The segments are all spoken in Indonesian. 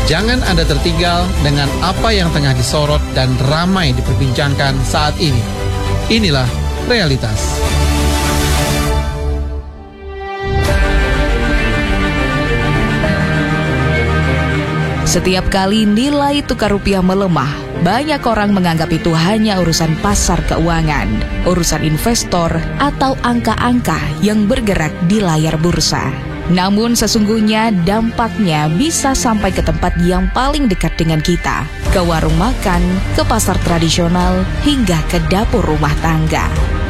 Jangan Anda tertinggal dengan apa yang tengah disorot dan ramai diperbincangkan saat ini. Inilah realitas. Setiap kali nilai tukar rupiah melemah, banyak orang menganggap itu hanya urusan pasar keuangan, urusan investor, atau angka-angka yang bergerak di layar bursa. Namun sesungguhnya dampaknya bisa sampai ke tempat yang paling dekat dengan kita, ke warung makan, ke pasar tradisional, hingga ke dapur rumah tangga.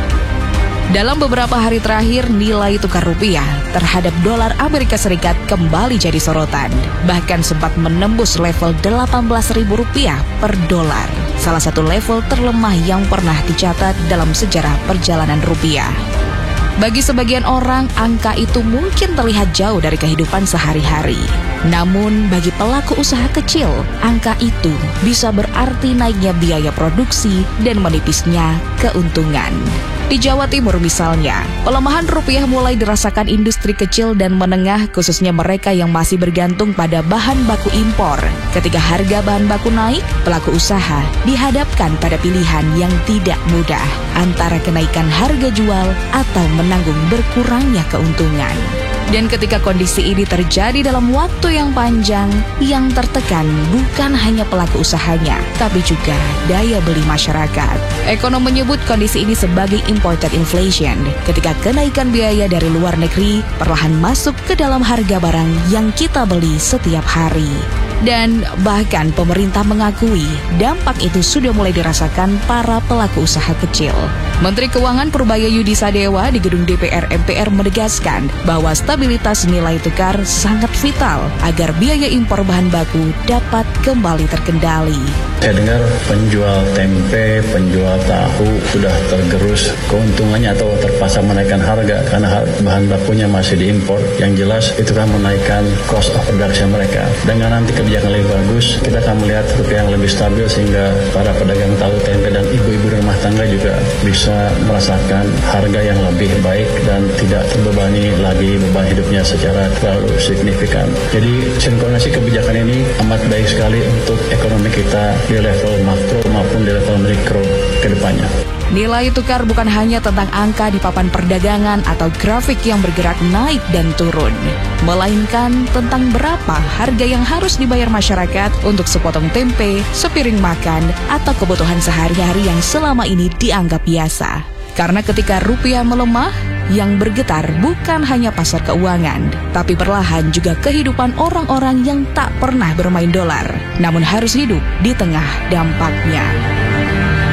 Dalam beberapa hari terakhir, nilai tukar rupiah terhadap dolar Amerika Serikat kembali jadi sorotan. Bahkan sempat menembus level Rp18.000 per dolar. Salah satu level terlemah yang pernah dicatat dalam sejarah perjalanan rupiah. Bagi sebagian orang, angka itu mungkin terlihat jauh dari kehidupan sehari-hari. Namun, bagi pelaku usaha kecil, angka itu bisa berarti naiknya biaya produksi dan menipisnya keuntungan. Di Jawa Timur misalnya, pelemahan rupiah mulai dirasakan industri kecil dan menengah, khususnya mereka yang masih bergantung pada bahan baku impor. Ketika harga bahan baku naik, pelaku usaha dihadapkan pada pilihan yang tidak mudah, antara kenaikan harga jual atau menanggung berkurangnya keuntungan. Dan ketika kondisi ini terjadi dalam waktu yang panjang, yang tertekan bukan hanya pelaku usahanya, tapi juga daya beli masyarakat. Ekonom menyebut kondisi ini sebagai imported inflation, ketika kenaikan biaya dari luar negeri perlahan masuk ke dalam harga barang yang kita beli setiap hari. Dan bahkan pemerintah mengakui dampak itu sudah mulai dirasakan para pelaku usaha kecil. Menteri Keuangan Purbaya Yudi Sadewa di gedung DPR MPR menegaskan bahwa stabilitas nilai tukar sangat vital agar biaya impor bahan baku dapat kembali terkendali. Saya dengar penjual tempe, penjual tahu sudah tergerus keuntungannya atau terpaksa menaikkan harga karena bahan bakunya masih diimpor. Yang jelas itu kan menaikkan cost of production mereka. Dengan nanti kebijakan lebih bagus, kita akan melihat rupiah yang lebih stabil sehingga para pedagang tahu, tempe, dan ibu-ibu rumah tangga juga bisa merasakan harga yang lebih baik dan tidak terbebani lagi beban hidupnya secara terlalu signifikan. Jadi sinkronasi kebijakan ini amat baik sekali untuk ekonomi kita di level makro maupun di level mikro ke depannya. Nilai tukar bukan hanya tentang angka di papan perdagangan atau grafik yang bergerak naik dan turun, melainkan tentang berapa harga yang harus dibayar masyarakat untuk sepotong tempe, sepiring makan, atau kebutuhan sehari-hari yang selama ini dianggap biasa. Karena ketika rupiah melemah, yang bergetar bukan hanya pasar keuangan, tapi perlahan juga kehidupan orang-orang yang tak pernah bermain dolar, namun harus hidup di tengah dampaknya.